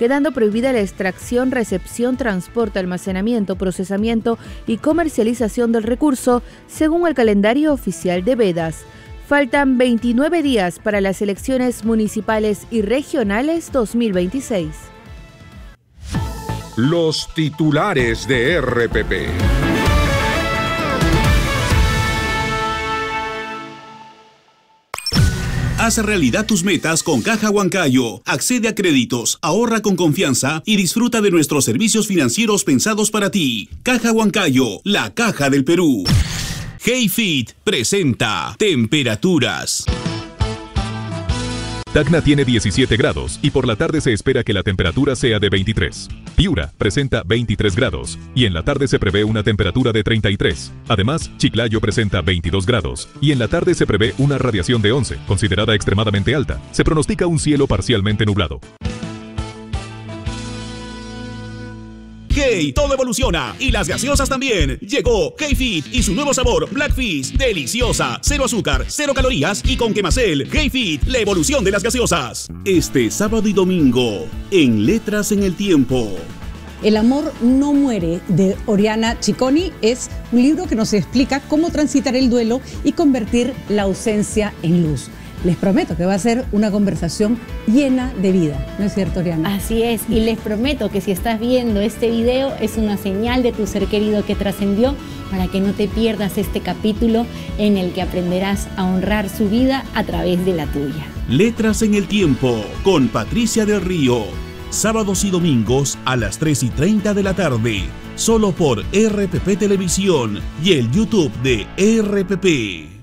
quedando prohibida la extracción, recepción, transporte, almacenamiento, procesamiento y comercialización del recurso, según el calendario oficial de Vedas. Faltan 29 días para las elecciones municipales y regionales 2026. Los titulares de RPP. Haz realidad tus metas con Caja Huancayo. Accede a créditos, ahorra con confianza y disfruta de nuestros servicios financieros pensados para ti. Caja Huancayo, la caja del Perú. HeyFit presenta Temperaturas. Tacna tiene 17 grados y por la tarde se espera que la temperatura sea de 23. Piura presenta 23 grados y en la tarde se prevé una temperatura de 33. Además, Chiclayo presenta 22 grados y en la tarde se prevé una radiación de 11, considerada extremadamente alta. Se pronostica un cielo parcialmente nublado. Hey, todo evoluciona y las gaseosas también. Llegó HeyFit y su nuevo sabor Blackfish, deliciosa, cero azúcar, cero calorías y con quemacel. HeyFit, la evolución de las gaseosas. Este sábado y domingo en Letras en el Tiempo. El amor no muere, de Oriana Cicconi, es un libro que nos explica cómo transitar el duelo y convertir la ausencia en luz. Les prometo que va a ser una conversación llena de vida, ¿no es cierto, Oriana? Así es, y les prometo que si estás viendo este video es una señal de tu ser querido que trascendió, para que no te pierdas este capítulo en el que aprenderás a honrar su vida a través de la tuya. Letras en el Tiempo con Patricia del Río. Sábados y domingos a las 3:30 de la tarde, solo por RPP Televisión y el YouTube de RPP.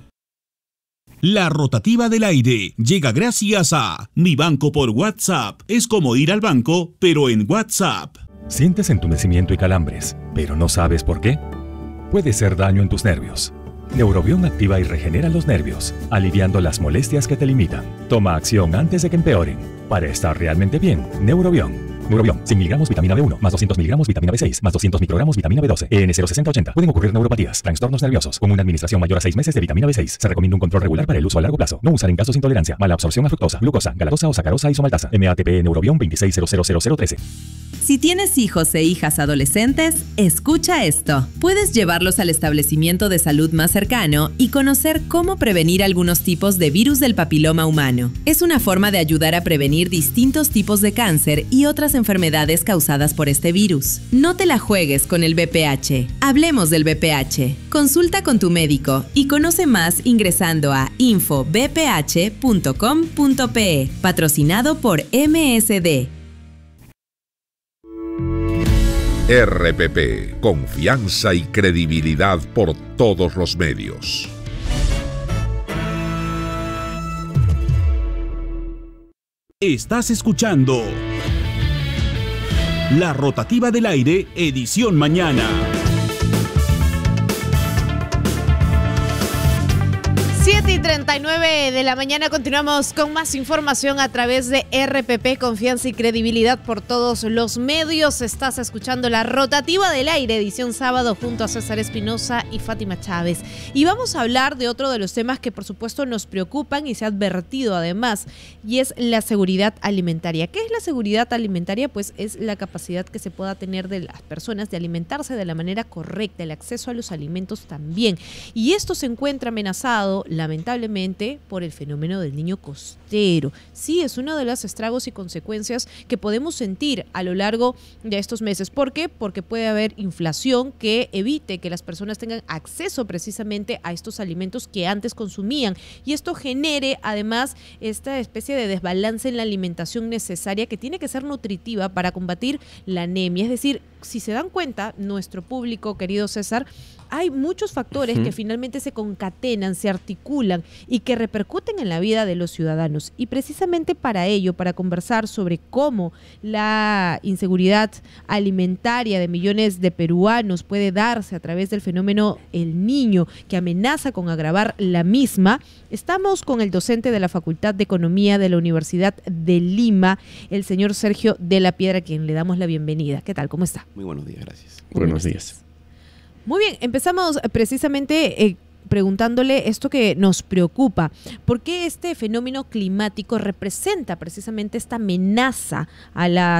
La rotativa del aire llega gracias a Mi Banco por WhatsApp. Es como ir al banco, pero en WhatsApp. ¿Sientes entumecimiento y calambres, pero no sabes por qué? Puede ser daño en tus nervios. Neurobión activa y regenera los nervios, aliviando las molestias que te limitan. Toma acción antes de que empeoren. Para estar realmente bien, Neurobión. Neurobión, 100 miligramos vitamina B1, más 200 miligramos vitamina B6, más 200 microgramos vitamina B12, EN 06080. Pueden ocurrir neuropatías, trastornos nerviosos. Con una administración mayor a 6 meses de vitamina B6. Se recomienda un control regular para el uso a largo plazo. No usar en casos de intolerancia, mala absorción a fructosa, glucosa, galactosa o sacarosa isomaltasa. MATP Neurobión 26000013. Si tienes hijos e hijas adolescentes, escucha esto. Puedes llevarlos al establecimiento de salud más cercano y conocer cómo prevenir algunos tipos de virus del papiloma humano. Es una forma de ayudar a prevenir distintos tipos de cáncer y otras enfermedades causadas por este virus. No te la juegues con el VPH. Hablemos del VPH. Consulta con tu médico y conoce más ingresando a infovph.com.pe. Patrocinado por MSD. RPP, confianza y credibilidad por todos los medios. Estás escuchando La Rotativa del Aire, edición mañana. 7:39 de la mañana, continuamos con más información a través de RPP, confianza y credibilidad por todos los medios. Estás escuchando La Rotativa del Aire, edición sábado, junto a César Espinosa y Fátima Chávez. Y vamos a hablar de otro de los temas que por supuesto nos preocupan y se ha advertido además, y es la seguridad alimentaria. ¿Qué es la seguridad alimentaria? Pues es la capacidad que se pueda tener de las personas de alimentarse de la manera correcta, el acceso a los alimentos también. Y esto se encuentra amenazado lamentablemente por el fenómeno del niño costero. Sí, es uno de los estragos y consecuencias que podemos sentir a lo largo de estos meses. ¿Por qué? Porque puede haber inflación que evite que las personas tengan acceso precisamente a estos alimentos que antes consumían, y esto genere además esta especie de desbalance en la alimentación necesaria que tiene que ser nutritiva para combatir la anemia. Es decir, si se dan cuenta, nuestro público, querido César, hay muchos factores que finalmente se concatenan, se articulan y que repercuten en la vida de los ciudadanos. Y precisamente para ello, para conversar sobre cómo la inseguridad alimentaria de millones de peruanos puede darse a través del fenómeno El Niño, que amenaza con agravar la misma, estamos con el docente de la Facultad de Economía de la Universidad de Lima, el señor Sergio de la Piedra, a quien le damos la bienvenida. ¿Qué tal? ¿Cómo está? Muy buenos días, gracias. Buenos días. Muy bien, empezamos precisamente preguntándole esto que nos preocupa. ¿Por qué este fenómeno climático representa precisamente esta amenaza a la